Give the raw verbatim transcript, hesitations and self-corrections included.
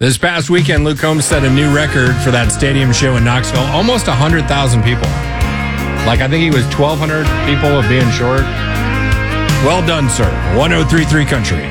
This past weekend, Luke Combs set a new record for that stadium show in Knoxville. Almost one hundred thousand people. Like, I think he was twelve hundred people of being short. Well done, sir. one oh three point three Country.